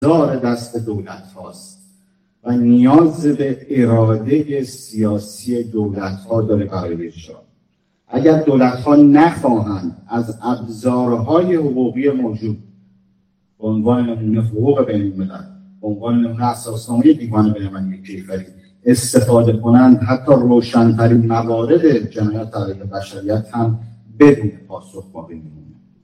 دار دست دولت هاست و نیاز به اراده سیاسی دولت ها داره برای اجرا. اگر دولت ها نخواهند از ابزارهای حقوقی موجود به عنوان نمونه حقوق بین الملل، به عنوان نمونه اساسنامه دیوان بین‌المللی کیفری استفاده کنند، حتی روشن‌ترین موارد جنایت علیه بشریت هم بدون پاسخ باقی میمونه.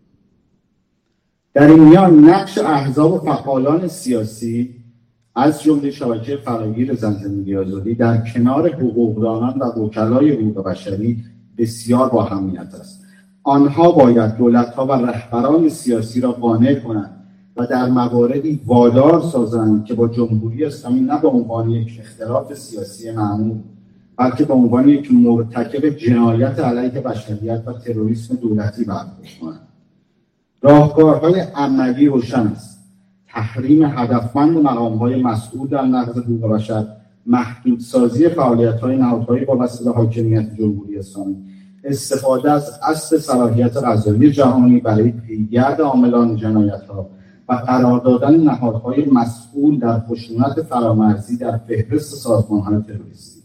در این میان نقش احزاب و فعالان سیاسی از جمله شبکه فراگیر زن زندگی آزادی در کنار حقوقدانان و وکلای حقوق بشری بسیار با اهمیت است. آنها باید دولت‌ها و رهبران سیاسی را قانع کنند و در مواردی وادار سازند که با جمهوری اسلامی نه به عنوان یک اختلاف سیاسی معمول، بلکه به عنوان یک مرتکب جنایت علیه بشریت و تروریسم دولتی برخورد کنند. راهکارهای عملی روشن است: تحریم هدفمند مقام‌های مسئول در نقض حقوق بشر، محدودسازی فعالیت‌های نهادهای وابسته به حاکمیت جمهوری اسلامی، استفاده از اصل صلاحیت قضایی جهانی برای پیگرد عاملان جنایت‌ها و قرار دادن نهادهای مسئول در خشونت فرامرزی در فهرست سازمان‌های تروریستی.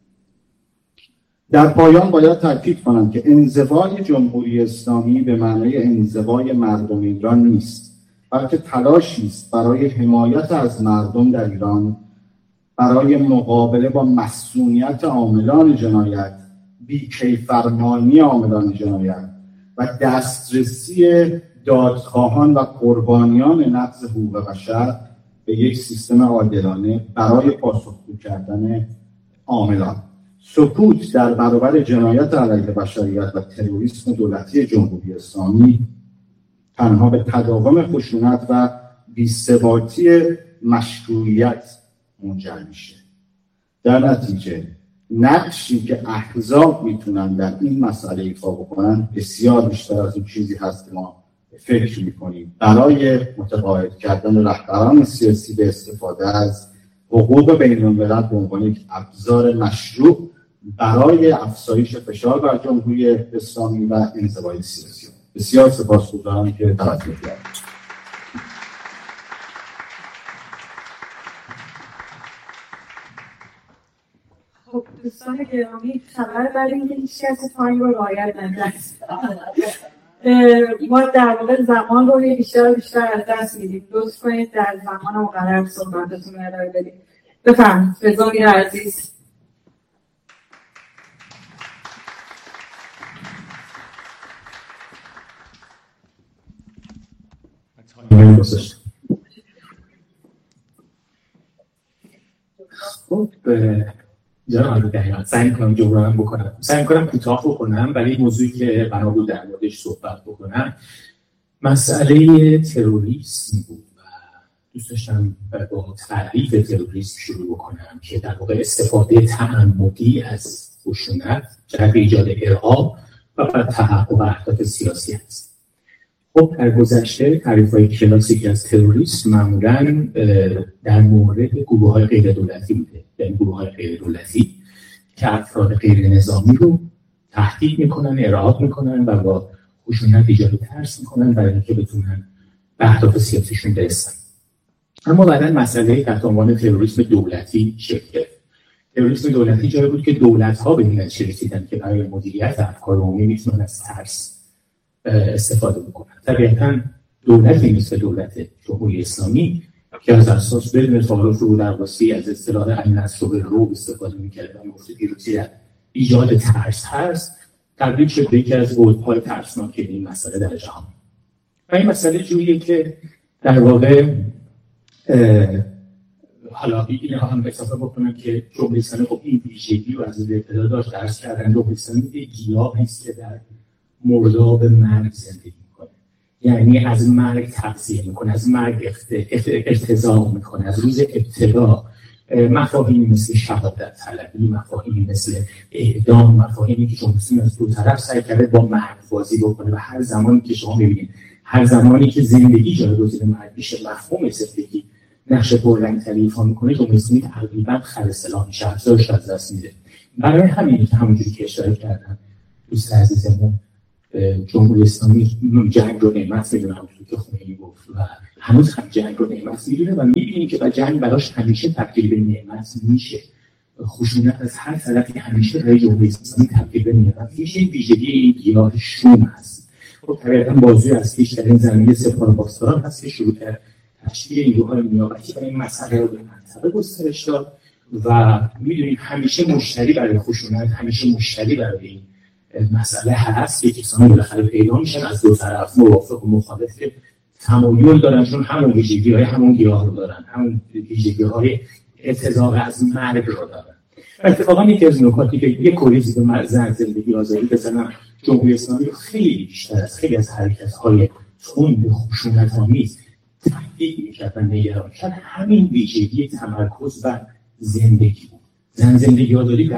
در پایان باید تاکید کنم که انزوای جمهوری اسلامی به معنای انزوای مردم ایران نیست، بلکه تلاشی است برای حمایت از مردم در ایران، برای مقابله با مسئولیت عاملان جنایت، بی‌کیفرمانی عاملان جنایت و دسترسی دادخواهان و قربانیان نقض حقوق بشر به یک سیستم عادلانه برای پاسخگو کردن عاملان. سکوت در برابر جنایت علیه بشریت و تروریسم دولتی جمهوری اسلامی تنها به تداوم خشونت و بی‌ثباتی مشروعیت منجر میشه. در نتیجه نقشی که احزاب میتونن در این مسئله ایفا بکنن بسیار بیشتر از اون چیزی هست که ما فکر میکنیم برای متقاعد کردن رهبران سیاسی به استفاده از حقوق بین الملل به عنوان یک ابزار مشروع برای افزایش فشار بر جمهوری اسلامی و انزوای سیاسی. بسیار سپاسگزارم که توجه کردید. خب دوستان گرامی، خبر برای اینکه هیچ کسی تایم رو رعایت نکرد. ما در واقع زمان رو بیشتر از دست میدیم. لطف کنید در زمان مقرر صحبتتون رو ارائه بدید. بفرمایید رضا میر عزیز. خب جناب دقیقا سعی کنم جبران بکنم، سعی کنم کوتاه بکنم، ولی موضوعی که بنا بود در موردش صحبت بکنم مسئله تروریسم بود و دوست داشتم با تعریف تروریسم شروع بکنم که در واقع استفاده تعمدی از خشونت جهت ایجاد ارهاب و بعد تحقق اهداف سیاسی است. خب در گذشته تعریف‌های کلاسیک از تروریسم معمولاً در مورد گروه‌های غیر دولتی بوده، یعنی گروه‌های غیر دولتی که افراد غیر نظامی رو تهدید میکنن، ارهاب میکنن و با خشونت ایجاد ترس میکنن برای اینکه بتونن به اهداف سیاسیشون برسن. اما بعداً مسئله تحت عنوان تروریسم دولتی شکل گرفت. تروریسم دولتی جایی بود که دولت‌ها به این نتیجه رسیدن که برای مدیریت افکار عمومی میتونن از ترس استفاده بکنن. طبیعتاً دولتی مثل دولت جمهوری اسلامی که از اساس بدون تعارف رو در واسی از اصطلاح النصر بالرعب استفاده می‌کرد و مفت پیروزی در ایجاد ترس هست، تبدیل شد به یکی از بحران‌های ترسناک این مسئله در جهان. و این مسئله جوریه که در واقع حالا اینو هم اضافه بکنم که جمهوری اسلامی خب این ویژگی رو از ابتدا داشت، درس کردن جمهوری اسلامی گیاهی است که در مرداب مرگ زندگی میکنه، یعنی از مرگ تغذیه میکنه، از مرگ ارتضاع میکنه. از روز ابتدا مفاهیمی مثل شهادت طلبی، مفاهیمی مثل اعدام، مفاهیمی که جمهوری اسلامی از دو طرف سعی کرده با مرگ بازی بکنه و هر زمانی که شما میبینید هر زمانی که زندگی جایگزین مرگ میشه، مفهوم زندگی نقش پررنگ‌تری ایفا میکنه، جمهوری اسلامی تقریبا خر سلاح میشه، ابزارش از دست میده. برای همین که همونجوری که اشاره کردن دوست عزیزمون جمهوری اسلامی جنگ رو نعمت میدونه، همونطور که خمینی گفت، و هنوز هم جنگ رو نعمت میدونه و میبینیم که جنگ براش همیشه تبدیل به نعمت میشه. خشونت از هر طرفی همیشه برای جمهوری اسلامی تبدیل به نعمت میشه. ویژگی این گیاه شوم هست. خب طبیعتاً بازوی اصلیش در این زمینه سپاهپاسداران هست که شروع کرد تشکیل نیروهای نیابتی و این مسئله رو به منطقه گسترش داد و میدونید همیشه مشتری برای خشونت، همیشه مشتری برای این مسئله هست که کسانی بالاخره پیدا میشن از دو طرف، موافق و مخالف، که تمایل دارن، چون همون ویژگی‌های همون گیاه رو دارن، همون ویژگی‌های ارتزاق از مرگ رو دارن. اتفاقا یکی از نکاتی که یک کوریزی به زندگی آزادی بزنم، جمهوری اسلامی رو خیلی بیشتر از خیلی از حرکت‌های تند خشونت‌آمیز تهدید می‌کرد و نگران کرد همین ویژگی تمرکز بر زندگی بود. زندگی آزادی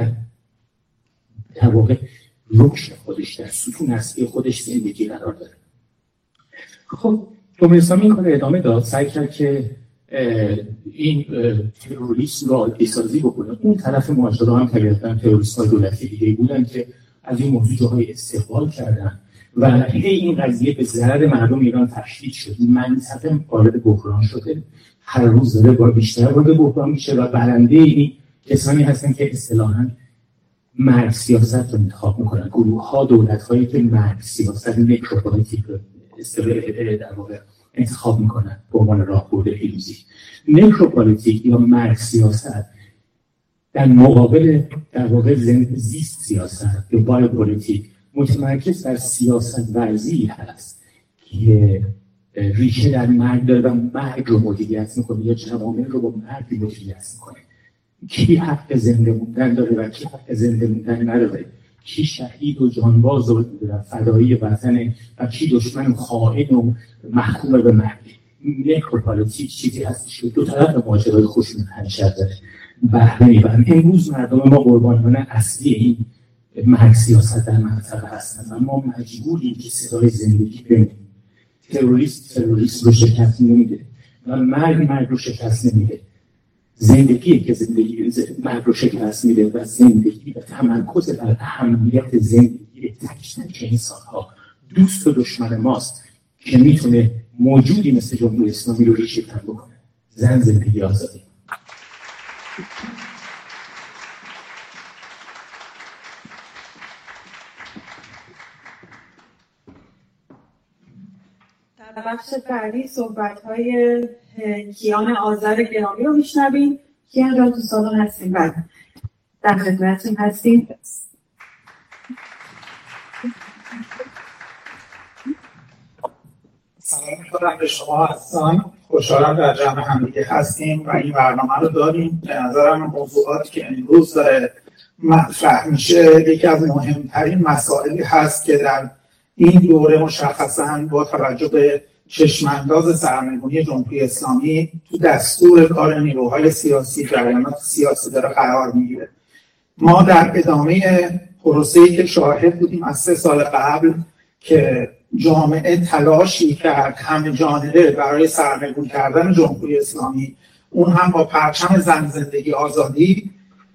در واقع رکش خودش، در ستون اصلی خودش زندگی قرار داره. خب جمهوری اسلامی این کار ادامه داد، سعی کرد که این تروریسم رو عادی‌سازی بکنه. اون طرف ماجرا هم طبیعتاً تروریست‌های دولتی دیگه بودن که از این موضوع جاهای استقبال کردن و این قضیه به ضرر مردم ایران تشدید شد. منطقه وارد بحران شده، هر روز داره با بیشتر وارد بحران میشه و برنده این کسانی هستن که اصطلاحاً مرگ سیاست رو انتخاب میکنن، گروه‌ها، دولت‌هایی که مرگ سیاست نکروپالیتیک رو در واقع انتخاب میکنن به عنوان راهبرد پیروزی. نکروپالیتیک یا مرگ سیاست در مقابل در واقع زیست سیاست یا بایوپولیتیک متمرکز بر سیاست ورزی هست که ریشه در مرگ داره و مرگ رو مدیریت میکنه یا جوامع رو با مرگ مدیریت میکنه. کی حق زنده موندن داره و کی حق زنده موندن نداره، کی شهید و جانباز و فدایی وطن و کی دشمن و خائن و محکوم به مرگ. نکروپالیتیک چیزی هستش که دو طرف ماجرای خشونت همیشه داره بهره میبرن. امروز مردم ما قربانیان اصلی این مرگ سیاست در منطقه هستن و ما مجبوریم که صدای زندگی بمونیم. تروریست رو شکست نمیده و مرگ رو شکست نمیده. زندگی که مرگ رو شکست میده و زندگی و تمرکز بر اهمیت زندگی تک انسان‌ها دوست و دشمن ماست که میتونه موجودی مثل جمهوری اسلامی رو ریشه کن بکنه. زندگی آزادی. در بخش بعدی صحبت‌های کیان آذر گرامی رو میشنویم. کیان جان تو سالن هستیم، بعد در خدمتتون هستیم. سلام می‌کنم به شما عزیزان. خوشحالم در جمع همدیگه هستیم و این برنامه رو داریم. به نظرم موضوعاتی که امروز داره مطرح میشه یکی از مهمترین مسائلی هست که در این دوره مشخصاً با توجه به چشمانداز سرنگونی جمهوری اسلامی تو دستور کار نیروهای سیاسی، جریانات سیاسی داره قرار میگیره. ما در ادامه پروسه‌ای که شاهد بودیم از 3 سال قبل که جامعه تلاشی کرد همه جانبه برای سرنگون کردن جمهوری اسلامی، اون هم با پرچم زندگی آزادی،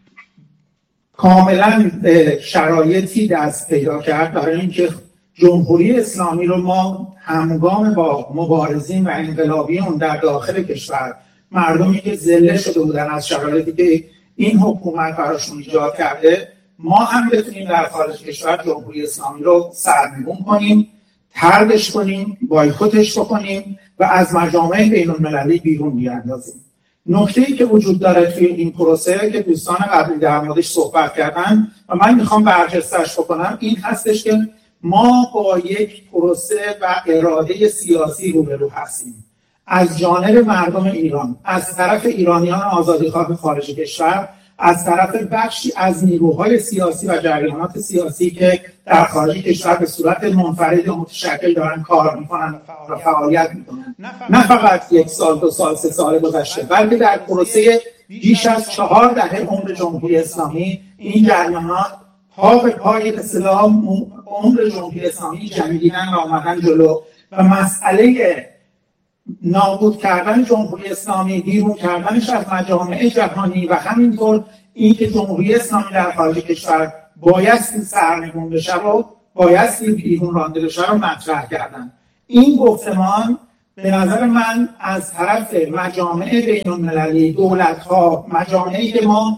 کاملا شرایطی دست پیدا کرد برای اینکه جمهوری اسلامی رو ما همگام با مبارزین و انقلابیون در داخل کشور، مردمی که ذله شده بودن از شرایطی که این حکومت براشون ایجاد کرده، ما هم بتونیم در خارج کشور جمهوری اسلامی رو سرنگون کنیم، طردش کنیم، بایکوتش بکنیم و از مجامع بین‌المللی بیرون بیاندازیم. نکته‌ای که وجود داره توی این پروسه که دوستان قبلی در موردش صحبت کردن و من میخوام برجسته‌اش بکنم این هستش که ما با یک پروسه و اراده سیاسی روبرو هستیم از جانب مردم ایران، از طرف ایرانیان آزادیخواه خارج کشور، از طرف بخشی از نیروهای سیاسی و جریانات سیاسی که در خارج کشور به صورت منفرد و متشکل دارن کار میکنن و فعالیت میکنن. نه فقط 1 سال، 2 سال، 3 سال گذشته، بلکه در پروسه بیش از 4 دهه عمر جمهوری اسلامی این جریانات پا به پای اسلام عمر جمهوری اسلامی جنگیدن و آمدن جلو و مسئله نابود کردن جمهوری اسلامی، بیرون کردنش از مجامع جهانی و همینطور اینکه جمهوری اسلامی در خارج کشور بایستی سرنگون بشه رو بایستی بیرون رانده بشه رو مطرح کردن. این گفتمان به نظر من از طرف مجامع بین‌المللی، دولت‌ها، مجامعی که ما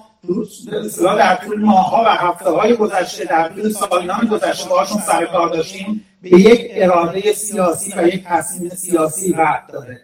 در طول ماه‌ها و هفته‌های گذشته، در طول سالیان گذشته باهاشون سر کار داشتیم، به یک اراده سیاسی و یک تصمیم سیاسی ربط داره.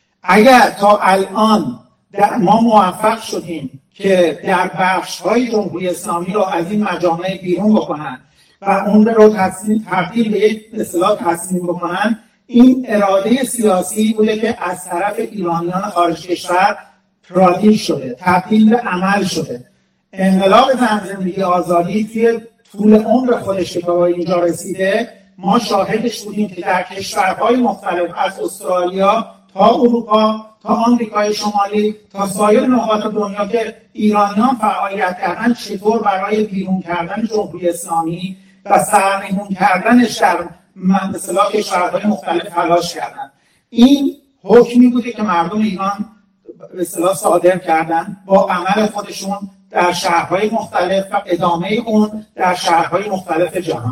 اگر تا الان ما موفق شدیم که در بخش‌های جمهوری اسلامی رو از این مجامع بیرون بکنن و اون رو تبدیل به یک اصطلاح تصمیم بکنن، این اراده سیاسی بوده که از طرف ایرانیان خارج کشور پرادیل شده، تبدیل به عمل شده. انقلاب زن زندگی آزادی توی طول عمر خودش که به اینجا رسیده، ما شاهدش بودیم که در کشورهای مختلف از استرالیا تا اروپا تا آمریکای شمالی تا سایر نقاط دنیا که ایرانیان فعالیت کردن، چطور برای بیرون کردن جمهوری اسلامی و سرنگون کردنش در مثلا کشورهای مختلف تلاش کردن. این حکمی بوده که مردم ایران به اصطلاح صادر کردن با عمل خودشون در شهرهای مختلف و ادامه اون در شهرهای مختلف جهان.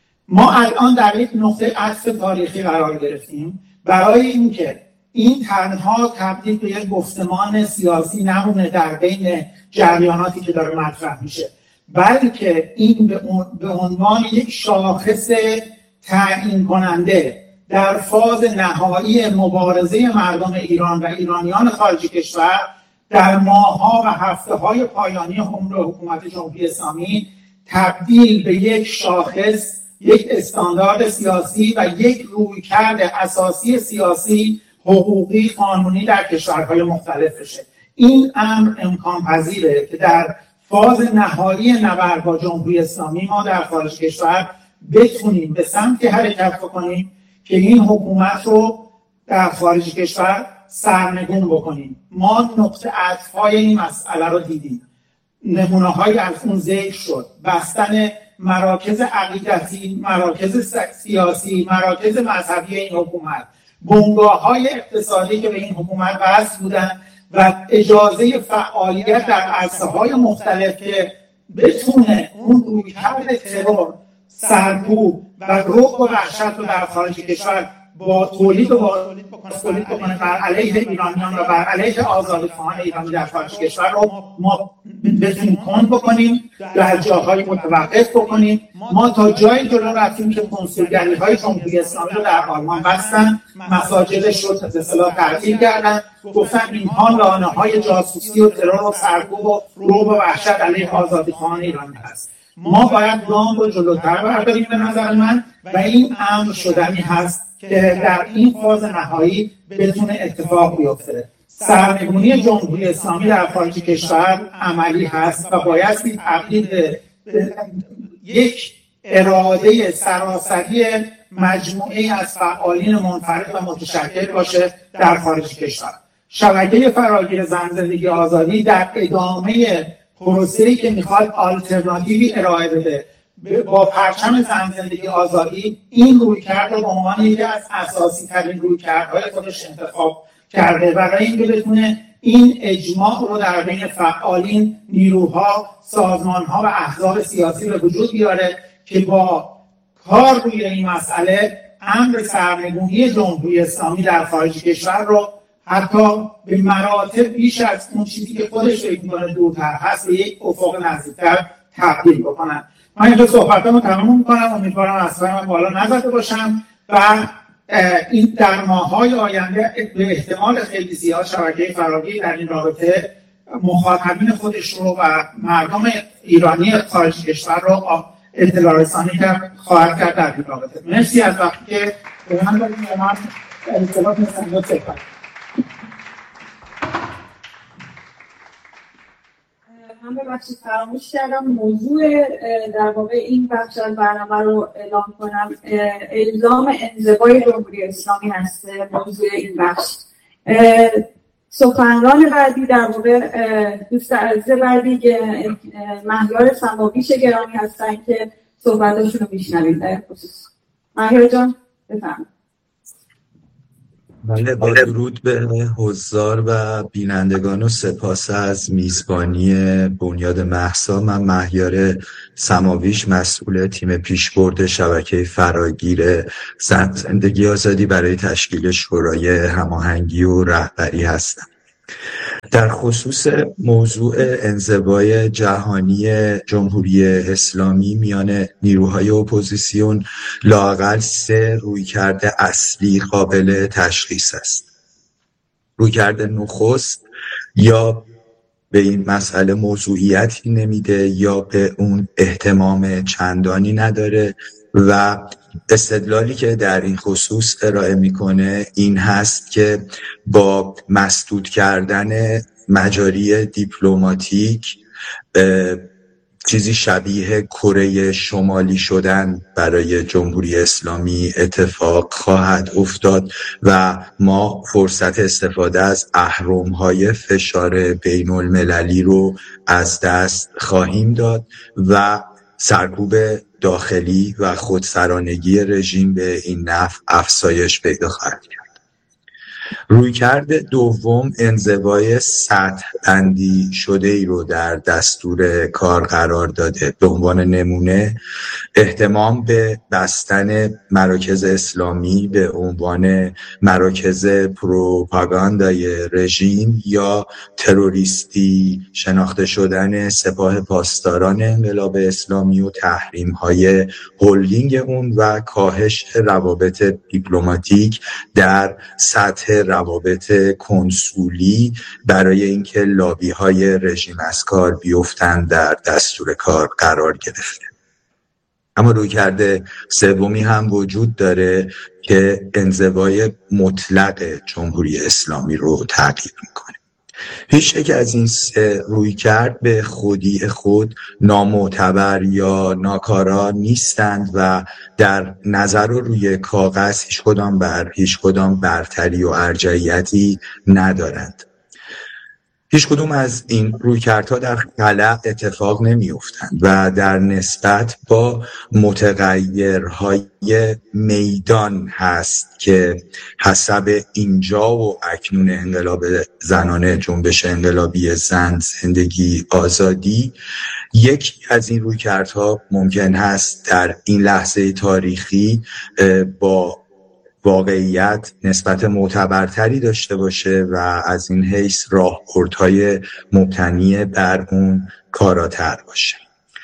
ما الان در یک نقطه عطف تاریخی قرار گرفتیم برای اینکه این تنها تبدیل به یک گفتمان سیاسی نمونه در بین جریاناتی که داره مطرح میشه، بلکه این به عنوان یک شاخص تعیین کننده در فاز نهایی مبارزه مردم ایران و ایرانیان خارج کشور در ماه‌ها و هفته‌های پایانی عمر حکومت جمهوری اسلامی تبدیل به یک شاخص، یک استاندارد سیاسی و یک رویکرد اساسی سیاسی، حقوقی، قانونی در کشورهای مختلف بشه. این امر امکان پذیره که در فاز نهایی نبرد با جمهوری اسلامی ما در خارج کشور بتونیم به سمتی حرکت بکنیم که این حکومت رو در خارج کشور سرنگون بکنیم. ما نقطه عطف‌های این مسئله رو دیدیم، نمونه‌های از اون ذکر شد، بستن مراکز عقیدتی، مراکز سیاسی، مراکز مذهبی این حکومت، بنگاه‌های اقتصادی که به این حکومت وصل بودن و اجازه فعالیت در عرصه‌های مختلف که بتونه اون رویکرد ترور، سرکوب و رعب و وحشت رو در خارج کشور با تولید بکنه بر علیه ایرانیان و بر علیه آزادی‌خواهان ایرانی در خارج کشور رو ما بتونیم کند بکنیم، در جاهای متوقف بکنیم. ما تا جایی جلو رفتیم که کنسولگری‌های جمهوری اسلامی رو در آلمان بستن، مساجدش رو به اصطلاح تعطیل کردن، گفتن اینها لانه‌های جاسوسی و ترور و سرکوب و رعب و وحشت علیه آزادی‌خواهان ایرانی هست. ما باید گام رو جلوتر برداریم به نظر من و این امر شدنی هست که در این فاز نهایی بتونه اتفاق بیفته. سرنگونی جمهوری اسلامی در خارج کشور عملی هست و بایستی تبدیل به یک اراده سراسری مجموعه از فعالین منفرد و متشکل باشه در خارج کشور. شبکه فراگیر زن زندگی آزادی در ادامه پروسه‌ای که میخواد آلترناتیوی ارائه بده با پرچم زن زندگی آزادی، این رویکرد رو به عنوان یکی از اساسی ترین رویکردهای خودش انتخاب کرده برای اینکه بتونه این اجماع رو در بین فعالین، نیروها، سازمانها و احزاب سیاسی به وجود بیاره که با کار روی این مسئله امر سرنگونی جمهوری اسلامی در خارج کشور رو حتی به مراتب بیش از اون چیزی که خودش فکر می‌کنه دورتر هست به یک افق نزدیکتر تبدیل بکنن. من اینجا صحبتامو تمام می‌کنم، امیدوارم اصلا بالا نزده باشم و این در ماه‌های آینده به احتمال خیلی زیاد شبکه فراگیر در این رابطه مخاطبین خودش رو و مردم ایرانی خارج کشور رو اطلاع رسانی خواهد کرد در این رابطه. مرسی از وقتی که به من دادید و من اطلاعات مستند صحبت. من ببخشید فراموش کردم موضوع در واقع این بخش از برنامه رو اعلام کنم. الزام انزوای جمهوری اسلامی هست موضوع این بخش. سخنران بعدی در واقع دوست عزیز بعدی که مهیار سماویش گرامی هستن که صحبتاشون رو میشنوید در خصوص. مهیار جان بفرمایید. بله، با درود به حضار و بینندگان و سپاس از میزبانی بنیاد مهسا. من مهیار سماویش، مسئول تیم پیشبرد شبکه فراگیر زندگی آزادی برای تشکیل شورای هماهنگی و رهبری هستم. در خصوص موضوع انزوای جهانی جمهوری اسلامی میان نیروهای اپوزیسیون، لااقل 3 رویکرد اصلی قابل تشخیص است. رویکرد نخست یا به این مسئله موضوعیتی نمیده یا به اون اهتمام چندانی نداره و استدلالی که در این خصوص ارائه میکنه این هست که با مسدود کردن مجاری دیپلماتیک چیزی شبیه کره شمالی شدن برای جمهوری اسلامی اتفاق خواهد افتاد و ما فرصت استفاده از اهرم‌های فشار بین المللی رو از دست خواهیم داد و سرکوب داخلی و خودسرانگی رژیم به این نحو افزایش پیدا خواهد کرد. رویکرد دوم انزوای سطح بندی شده ای رو در دستور کار قرار داده. به عنوان نمونه اهتمام به بستن مراکز اسلامی به عنوان مراکز پروپاگاندای رژیم یا تروریستی شناخته شدن سپاه پاسداران انقلاب اسلامی و تحریم‌های هلدینگ اون و کاهش روابط دیپلماتیک در سطح روابط کنسولی برای اینکه لابی‌های رژیم از کار بیفتند در دستور کار قرار گرفته. اما رویکرد سومی هم وجود داره که انزوای مطلق جمهوری اسلامی رو تعقیب میکنه. هیچ یک از این 3 رویکرد به خودی خود نامعتبر یا ناکارا نیستند و در نظر و روی کاغذ هیچ کدام برتری و ارجحیتی ندارند. هیچ کدوم از این رویکردها در خلا اتفاق نمی‌افتند و در نسبت با متغیرهای میدان هست که حسب اینجا و اکنون انقلاب زنانه، جنبش انقلابی زن، زندگی آزادی، یکی از این رویکردها ممکن هست در این لحظه تاریخی با واقعیت نسبت معتبرتری داشته باشه و از این حیث راهبردهای مبتنی بر اون کاراتر باشه.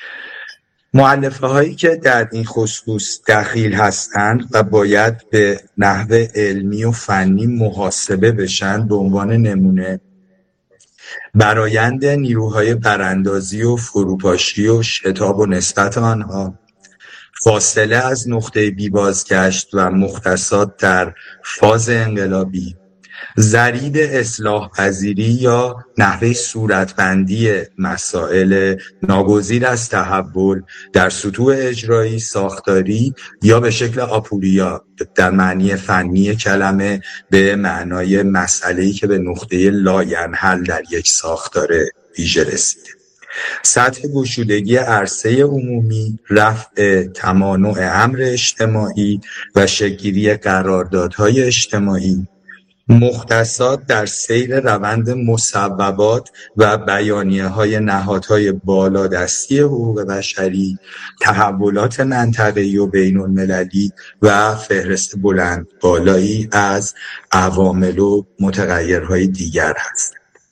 مؤلفه هایی که در این خصوص دخیل هستند و باید به نحو علمی و فنی محاسبه بشن، به عنوان نمونه برآیند نیروهای براندازی و فروپاشی و شتاب و نسبت آنها، فاصله از نقطه بی بازگشت و مختصات در فاز انقلابی، ضریب اصلاح پذیری یا نحوه صورتبندی مسائل ناگزیر از تحول در سطوح اجرایی، ساختاری یا به شکل آپوریا در معنی فنی کلمه به معنای مسئله‌ای که به نقطه لاینحل در یک ساختار ویژه رسیده. سطح گشودگی عرصه عمومی، رفع تمانع امر اجتماعی و شکل‌گیری قراردادهای اجتماعی، مختصات در سیر روند مصوبات و بیانیه‌های نهادهای بالادستی حقوق بشری، تحولات منطقه‌ای و بین‌المللی و فهرست بلند بالایی از عوامل و متغیرهای دیگر هست.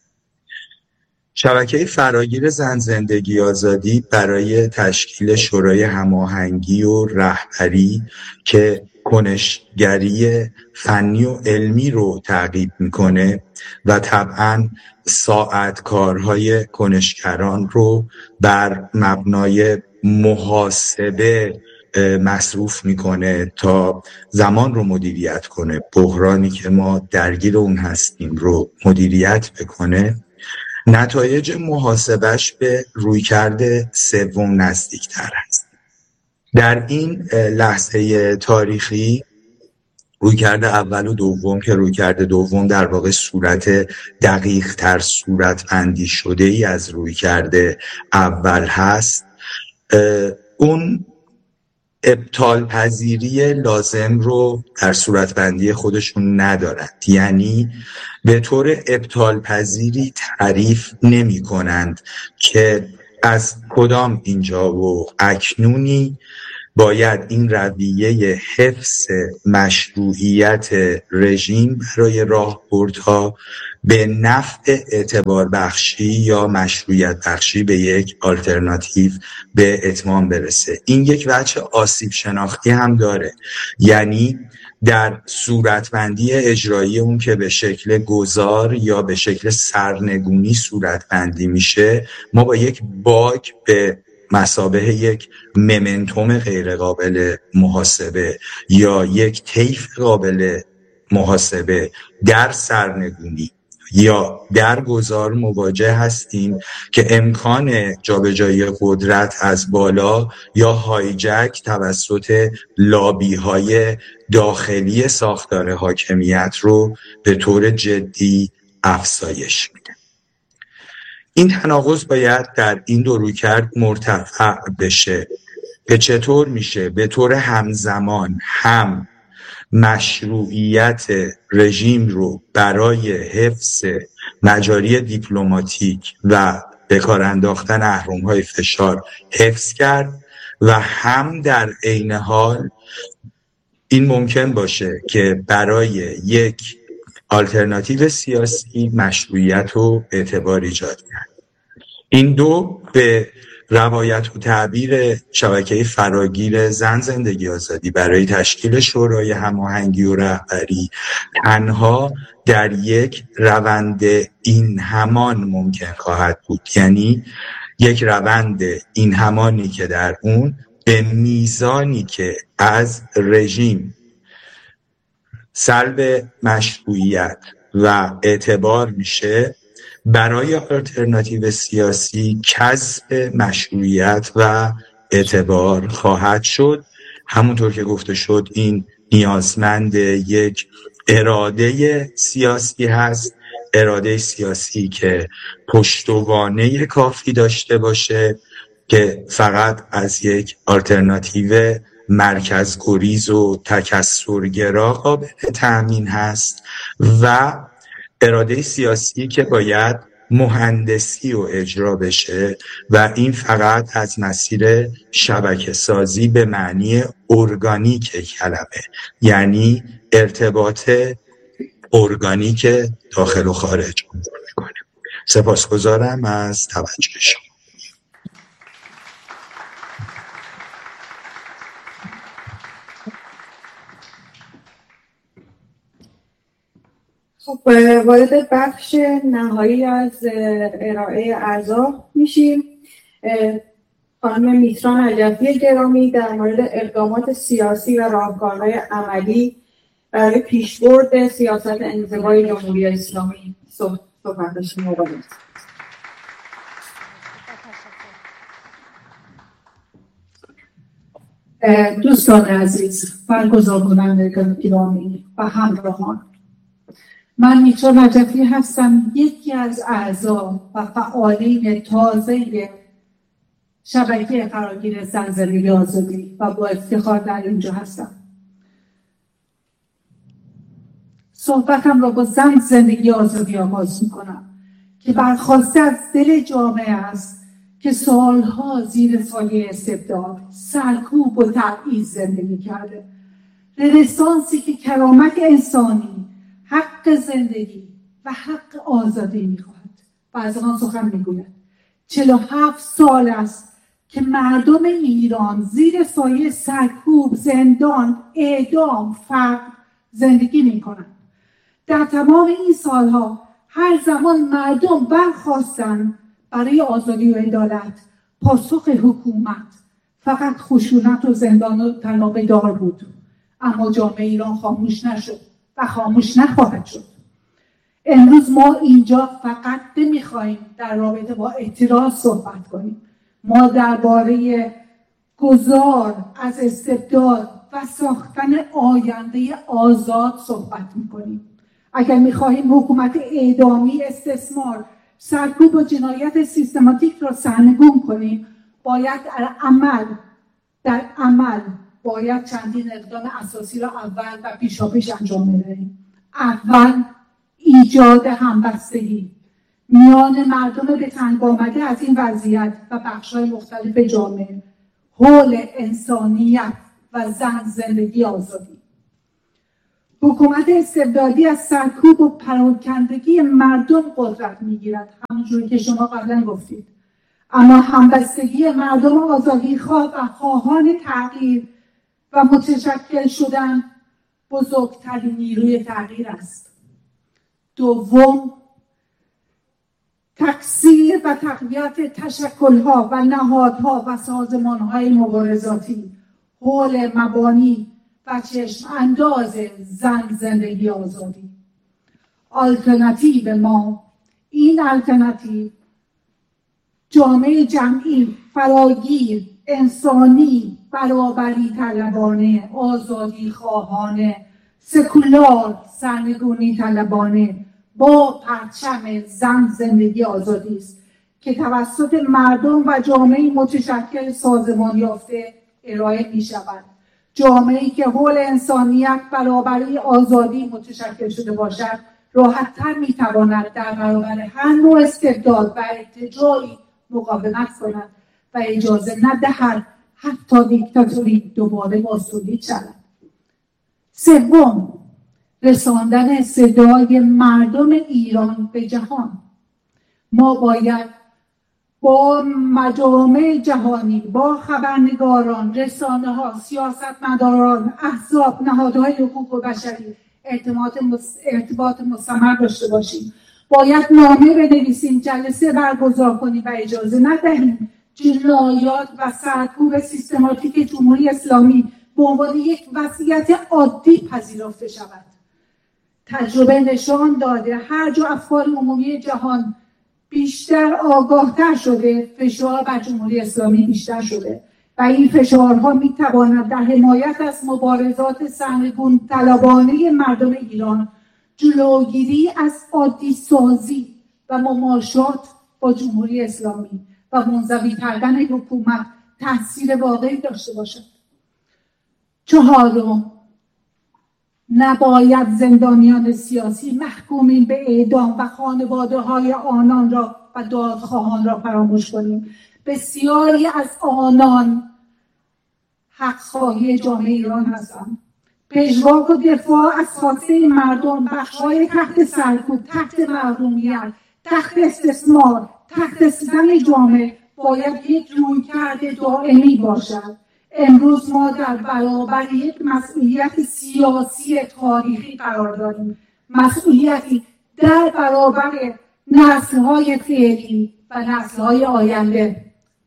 شبکه فراگیر زن زندگی آزادی برای تشکیل شورای هماهنگی و رهبری که کنشگری فنی و علمی رو تعقیب میکنه و طبعاً ساعت کارهای کنشگران رو بر مبنای محاسبه مصروف میکنه تا زمان رو مدیریت کنه، بحرانی که ما درگیر اون هستیم رو مدیریت بکنه، نتایج محاسبش به رویکرد سوم نزدیکتر است. در این لحظه تاریخی رویکرد اول و دوم که رویکرد دوم در واقع صورت دقیق تر، صورت بندی شده ای از رویکرد اول هست، اون ابطال پذیری لازم رو در صورتبندی خودشون ندارند، یعنی به طور ابطال پذیری تعریف نمی کنند که از کدام اینجا و اکنونی باید این رویه حفظ مشروعیت رژیم برای راهبردها به نفع اعتبار بخشی یا مشروعیت بخشی به یک آلترناتیو به اتمام برسه. این یک وجه آسیب شناختی هم داره، یعنی در صورتبندی اجرایی اون که به شکل گذار یا به شکل سرنگونی صورتبندی میشه، ما با یک باگ به مثابه یک ممنتوم غیر قابل محاسبه یا یک طیف قابل محاسبه در سرنگونی یا در گذار مواجه هستیم که امکان جابجایی قدرت از بالا یا هایجک توسط لابی‌های داخلی ساختار حاکمیت رو به طور جدی افزایش میده. این تناقض باید در این دو رویکرد مرتفع بشه که چطور میشه به طور همزمان هم مشروعیت رژیم رو برای حفظ مجاری دیپلماتیک و به کار انداختن اهرم‌های فشار حفظ کرد و هم در عین حال این ممکن باشه که برای یک آلترناتیو سیاسی مشروعیت و اعتبار ایجاد کرد. این دو به روایت و تعبیر شبکه فراگیر زن زندگی آزادی برای تشکیل شورای هماهنگی و رهبری تنها در یک روند این همان ممکن خواهد بود، یعنی یک روند این همانی که در اون به میزانی که از رژیم سلب مشروعیت و اعتبار میشه برای آلترناتیو سیاسی کسب مشروعیت و اعتبار خواهد شد. همونطور که گفته شد این نیازمند یک اراده سیاسی هست، اراده سیاسی که پشتوانه کافی داشته باشه که فقط از یک آلترناتیو مرکزگریز و تکثرگرا قابل تأمین هست و اراده سیاسی که باید مهندسی و اجرا بشه و این فقط از مسیر شبکه سازی به معنی ارگانیک کلمه، یعنی ارتباط ارگانیک داخل و خارج میکنه. سپاسگزارم از توجه شما. خب وارد بخش نهایی از ارائه اعضا میشیم. خانم میتران عجفی گرامی در مورد اقدامات سیاسی و راهکارهای عملی برای پیشبرد سیاست انزوای جمهوری اسلامی صحبتش می‌کنید. دوستان عزیز، برگزار کنندگان گرامی و همراهان، من میتران عجفی هستم، یکی از اعضا و فعالین تازه شبکه فراگیر زن زندگی آزادی و با افتخار در اینجا هستم. صحبتم را با زن زندگی آزادی آغاز میکنم که برخواسته از دل جامعه است که سالها زیر سایه استبداد، سرکوب و تبعیض زندگی کرده. رنسانسی که کرامت انسانی، حق زندگی و حق آزادی میخواهد و از آن سخن میگوید. 47 سال است که مردم ایران زیر سایه سرکوب، زندان، اعدام، فقر زندگی میکنند. در تمام این سالها هر زمان مردم برخواستند برای آزادی و عدالت، پاسخ حکومت فقط خشونت و زندان و تنابه دار بود. اما جامعه ایران خاموش نشد و خاموش نخواهد شد. امروز ما اینجا فقط نمیخواهیم در رابطه با اعتراض صحبت کنیم. ما درباره گذار از استبداد و ساختن آینده آزاد صحبت میکنیم. اگر میخواهیم حکومت اعدامی، استثمار، سرکوب و جنایت سیستماتیک را سرنگون کنیم، باید در عمل باید چندین اقدام اساسی را اول و پیشاپیش انجام بدهیم. اول، ایجاد همبستگی میان مردم به تنگ آمده از این وضعیت و بخش‌های مختلف جامعه حول انسانیت و زندگی آزادی. حکومت استبدادی از سرکوب و پراکندگی مردم قدرت میگیرد، همونجوری که شما قبلا گفتید، اما همبستگی مردم آزادیخواه و خواهان تغییر و متشکل شدن بزرگترین نیروی تغییر است. دوم، تکثیر و تقویت تشکل‌ها و نهادها و سازمان‌های مبارزاتی حول مبانی و چشم انداز زندگی آزادی. آلترناتیو ما، این آلترناتیو جامعه جمعی، فراگیر، انسانی، برابری طلبانه، آزادی خواهانه، سکولار، سرنگونی طلبانه با پرچم زندگی آزادی است که توسط مردم و جامعه متشکل سازمان یافته ارائه می شود. جامعه‌ای که حول انسانیت، برابری، آزادی متشکل شده باشد راحت‌تر می‌تواند در برابر هر نوع استبداد و ارتجاعی مقاومت کند و اجازه ندهد حتی دیکتاتوری دوباره بازتولید شود. سوم، رساندن صدای مردم ایران به جهان. ما باید با مجامع جهانی، با خبرنگاران، رسانه‌ها، سیاستمداران، احزاب، نهادهای حقوق بشری ارتباط مستمر داشته باشیم. باید نامه بنویسیم، جلسه برگزار کنیم و اجازه ندهیم جنایات و سرکوب سیستماتیک جمهوری اسلامی به عنوان یک وضعیت عادی پذیرفته شود. تجربه نشان داده هر جا افکار عمومی جهان بیشتر آگاهتر شده، فشار بر جمهوری اسلامی بیشتر شده و این فشارها میتواند در حمایت از مبارزات سرنگون طلبانه مردم ایران جلوگیری از عادی سازی و مماشات با جمهوری اسلامی و منزوی کردن حکومت تاثیر واقعی داشته باشد. چهارم، نباید زندانیان سیاسی محکومین به اعدام و خانواده‌های آنان را و دادخواهان را فراموش کنیم. بسیاری از آنان حق‌خواهی جامعه ایران هستند. پژواک و دفاع از خواسته مردم، بخش‌های تحت سرکوب، تحت محرومیت، تحت استثمار، تحت ستم جامعه باید یک رویکرد دائمی باشد. امروز ما در برابر یک مسئولیت سیاسی تاریخی قرار داریم، مسئولیتی در برابر نسل‌های فعلی و نسل‌های آینده.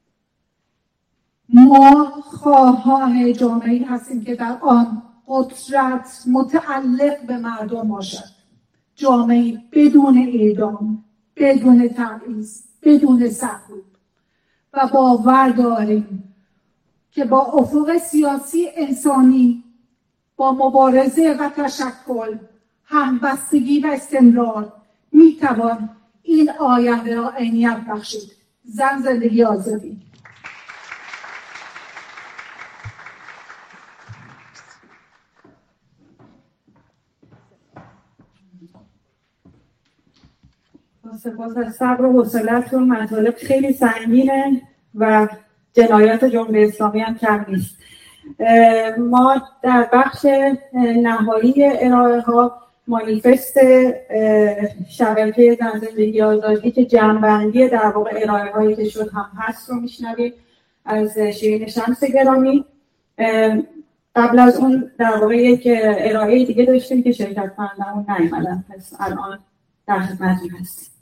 ما خواهان جامعه‌ای هستیم که در آن قدرت متعلق به مردم باشد، جامعه‌ای بدون اعدام، بدون تبعیض، بدون سرکوب و باور داریم که با افق سیاسی انسانی، با مبارزه و تشکل، همبستگی و استمرار میتوان این آینده را عینیت بخشید. زندگی آزادی. سپاس از صبر و حوصله‌تون. مطالب خیلی سنگینه و جنایات جمهوری اسلامی هم کم نیست. ما در بخش نهایی ارائه ها مانیفست شبکه زندگی آزادی که جمع‌بندی در واقع ارائه هایی که شد هم هست رو میشنوید از شیرین شمس گرامی. قبل از اون در واقع یک ارائه دیگه داشتیم که شرکت کنندمون نیومدن، پس الان در خدمتتون هستیم.